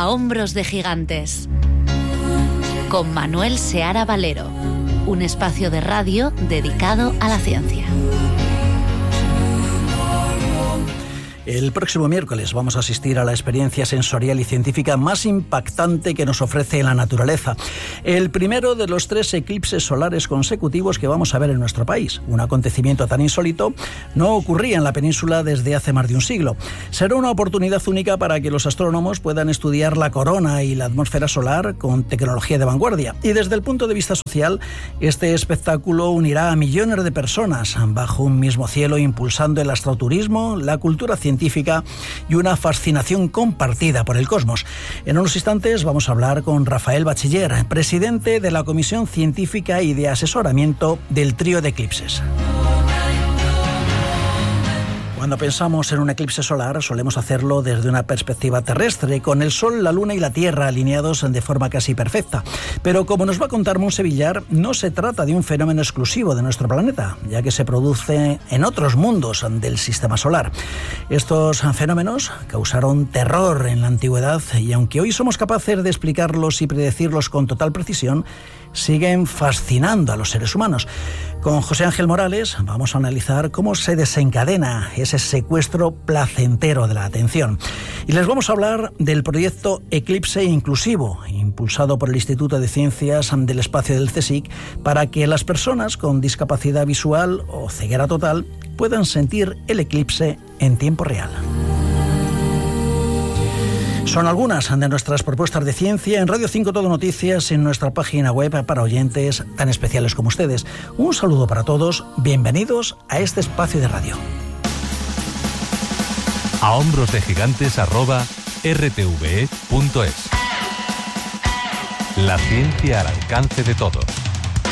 A hombros de gigantes, con Manuel Seara Valero, un espacio de radio dedicado a la ciencia. El próximo miércoles vamos a asistir a la experiencia sensorial y científica más impactante que nos ofrece la naturaleza. El primero de los 3 eclipses solares consecutivos que vamos a ver en nuestro país. Un acontecimiento tan insólito no ocurría en la península desde hace más de un siglo. Será una oportunidad única para que los astrónomos puedan estudiar la corona y la atmósfera solar con tecnología de vanguardia. Y desde el punto de vista social, este espectáculo unirá a millones de personas bajo un mismo cielo, impulsando el astroturismo, la cultura científica y una fascinación compartida por el cosmos. En unos instantes vamos a hablar con Rafael Bachiller, presidente de la Comisión Científica y de Asesoramiento del Trío de Eclipses. Cuando pensamos en un eclipse solar, solemos hacerlo desde una perspectiva terrestre, con el Sol, la Luna y la Tierra alineados de forma casi perfecta. Pero como nos va a contar Montse Villar, no se trata de un fenómeno exclusivo de nuestro planeta, ya que se produce en otros mundos del sistema solar. Estos fenómenos causaron terror en la antigüedad y aunque hoy somos capaces de explicarlos y predecirlos con total precisión, siguen fascinando a los seres humanos. Con José Ángel Morales vamos a analizar cómo se desencadena ese secuestro placentero de la atención. Y les vamos a hablar del proyecto Eclipse Inclusivo, impulsado por el Instituto de Ciencias del Espacio del CSIC, para que las personas con discapacidad visual o ceguera total puedan sentir el eclipse en tiempo real. Son algunas de nuestras propuestas de ciencia en Radio 5 Todo Noticias, en nuestra página web para oyentes tan especiales como ustedes. Un saludo para todos, bienvenidos a este espacio de radio. A hombros de gigantes @rtve.es. La ciencia al alcance de todos.